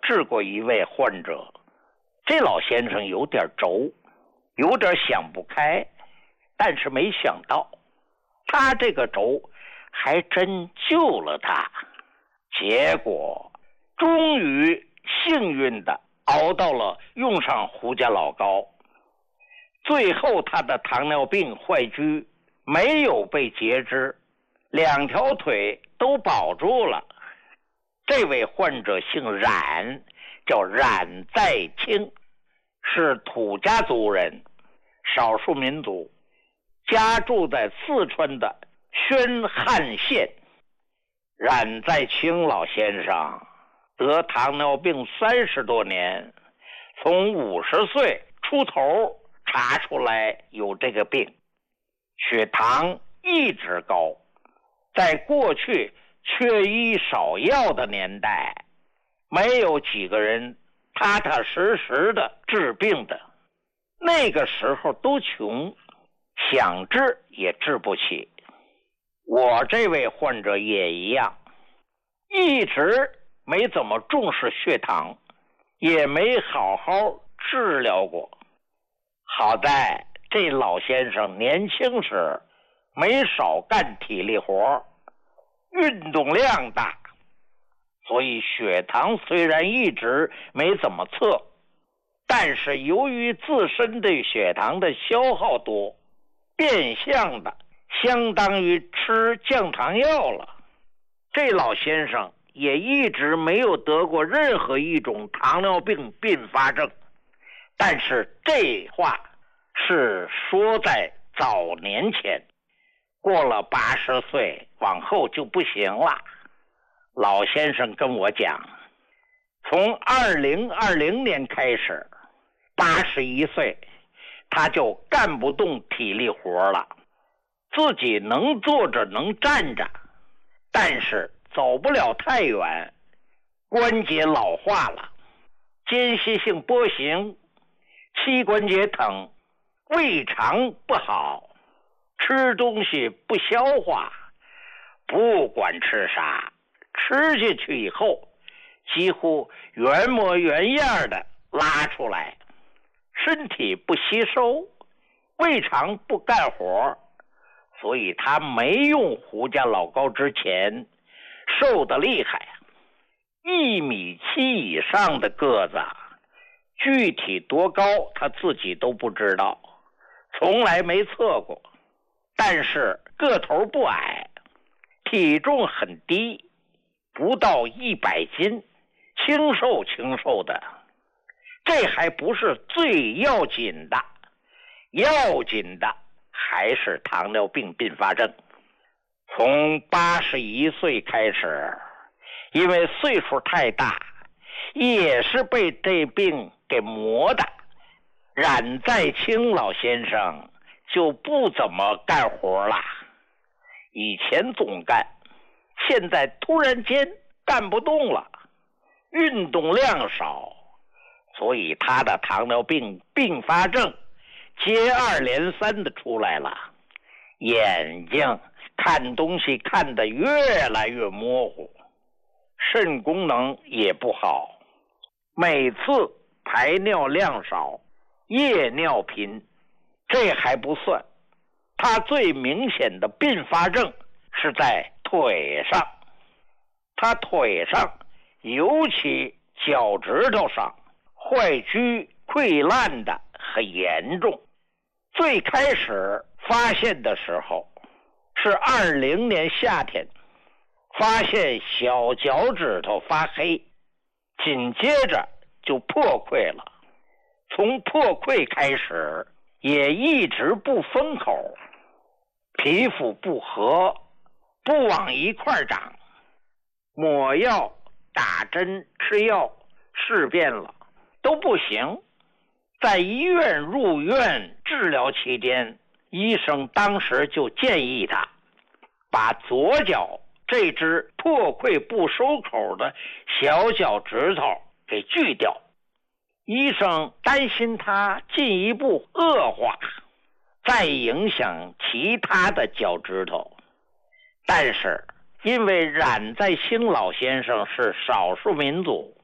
治过一位患者，这老先生有点轴，有点想不开，但是没想到他这个轴还真救了他，结果终于幸运的熬到了用上胡家老膏，最后他的糖尿病坏疽没有被截肢，2条腿都保住了。这位患者姓冉，叫冉在清，是土家族人，少数民族，家住在四川的宣汉县。冉在清老先生得糖尿病30多年，从50岁出头查出来有这个病，血糖一直高，在过去缺医少药的年代，没有几个人踏踏实实的治病的，那个时候都穷，想治也治不起。我这位患者也一样，一直没怎么重视血糖，也没好好治疗过。好在这老先生年轻时没少干体力活，运动量大，所以血糖虽然一直没怎么测，但是由于自身对血糖的消耗多，变相的相当于吃降糖药了。这老先生也一直没有得过任何一种糖尿病并发症，但是这话是说在早年前，过了80岁往后就不行了。老先生跟我讲，从2020年开始，81岁他就干不动体力活了，自己能坐着能站着，但是走不了太远，关节老化了，间歇性跛行，膝关节疼，胃肠不好，吃东西不消化，不管吃啥，吃下去以后几乎原模原样的拉出来，身体不吸收，胃肠不干活，所以他没用胡家老膏之前瘦得厉害，1.7米以上的个子，具体多高他自己都不知道，从来没测过，但是个头不矮，体重很低，不到100斤，清瘦的。这还不是最要紧的，要紧的还是糖尿病并发症。从81岁开始，因为岁数太大，也是被这病给磨的，冉在清老先生就不怎么干活了，以前总干，现在突然间干不动了，运动量少，所以他的糖尿病并发症接二连三的出来了，眼睛看东西看得越来越模糊，肾功能也不好，每次排尿量少，夜尿频。这还不算，他最明显的并发症是在腿上，他腿上尤其脚趾头上坏疽溃烂的很严重。最开始发现的时候是20年夏天，发现小脚趾头发黑，紧接着就破溃了，从破溃开始也一直不封口，皮肤不和，不往一块长，抹药打针吃药试遍了都不行。在医院入院治疗期间，医生当时就建议他把左脚这只破溃不收口的小脚趾头给锯掉，医生担心他进一步恶化，再影响其他的脚趾头。但是因为冉在清老先生是少数民族，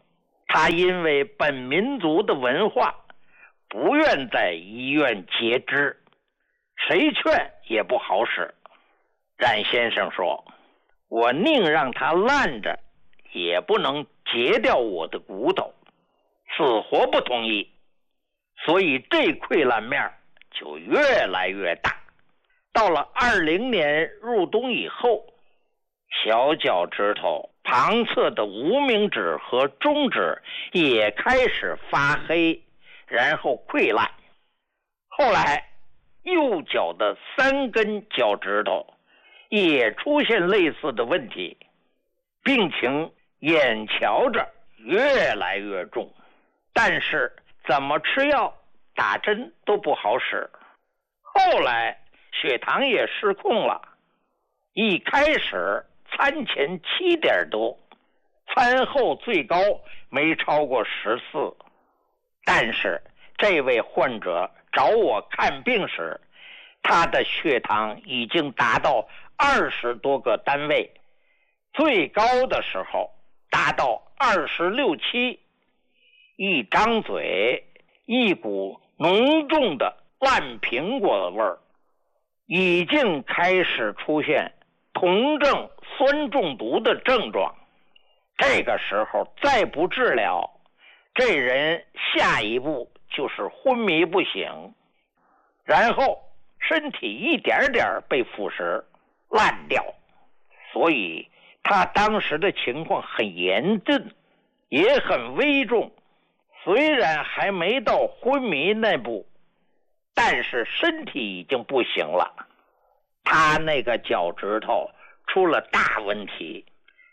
他因为本民族的文化，不愿在医院截肢，谁劝也不好使。冉先生说，我宁让他烂着，也不能截掉我的骨头，死活不同意。所以这溃烂面就越来越大。到了20年入冬以后，小脚趾头旁侧的无名指和中指也开始发黑，然后溃烂。后来右脚的3根脚趾头也出现类似的问题，病情眼瞧着越来越重，但是怎么吃药打针都不好使。后来血糖也失控了，一开始餐前7点多，餐后最高没超过14。但是这位患者找我看病时，他的血糖已经达到20多个单位，最高的时候达到26、7，一张嘴一股浓重的烂苹果味儿，已经开始出现酮症酸中毒的症状。这个时候再不治疗，这人下一步就是昏迷不醒，然后身体一点点被腐蚀烂掉。所以他当时的情况很严峻，也很危重。虽然还没到昏迷那步，但是身体已经不行了。他那个脚趾头出了大问题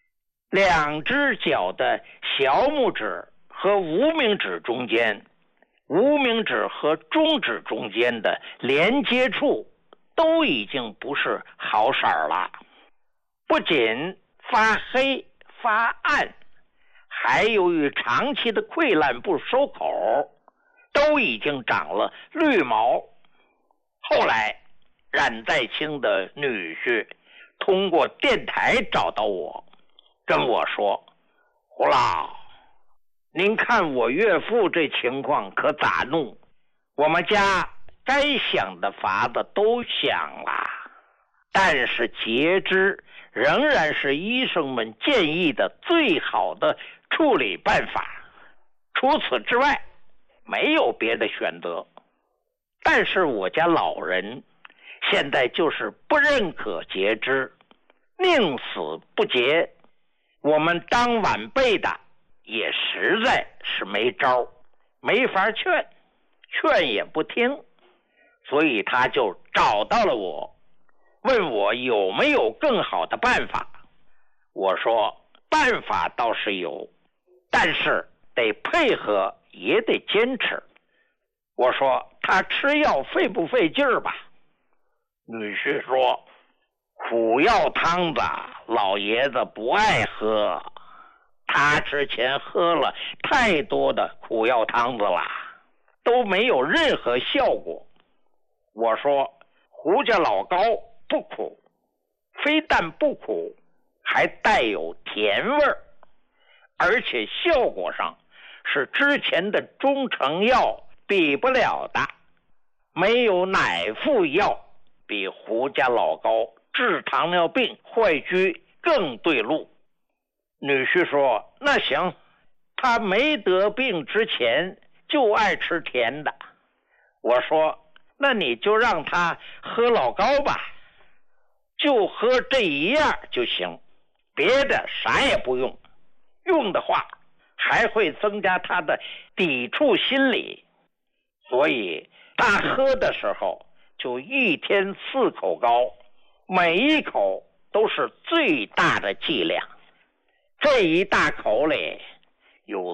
，2只脚的小拇指和无名指中间，无名指和中指中间的连接处都已经不是好色了，不仅发黑发暗，还由于长期的溃烂不收口，都已经长了绿毛。后来冉在清的女婿通过电台找到我，跟我说，胡老，您看我岳父这情况可咋弄？我们家该想的法子都想了，但是截肢仍然是医生们建议的最好的处理办法，除此之外没有别的选择。但是我家老人现在就是不认可截肢，宁死不截。我们当晚辈的也实在是没招，没法劝，劝也不听，所以他就找到了我，问我有没有更好的办法。我说办法倒是有，但是得配合也得坚持。我说他吃药费不费劲儿吧？女婿说，苦药汤子老爷子不爱喝，他之前喝了太多的苦药汤子了，都没有任何效果。我说胡家老膏不苦，非但不苦，还带有甜味儿，而且效果上是之前的中成药比不了的。没有哪副药比胡家老膏治糖尿病坏疽更对路。女婿说，那行，他没得病之前就爱吃甜的。我说那你就让他喝老膏吧，就喝这一样就行，别的啥也不用，用的话还会增加他的抵触心理。所以他喝的时候就一天4口膏，每一口都是最大的剂量。这一大口里有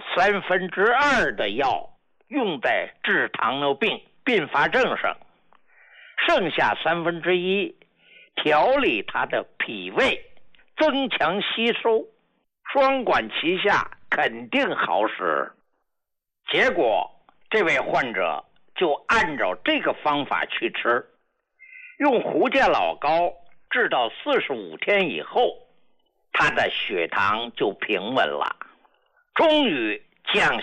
2/3的药用在治糖尿病并发症上，剩下1/3调理他的脾胃，增强吸收，双管齐下，肯定好使。结果这位患者就按照这个方法去吃，用胡家老膏治到45天以后，他的血糖就平稳了，终于江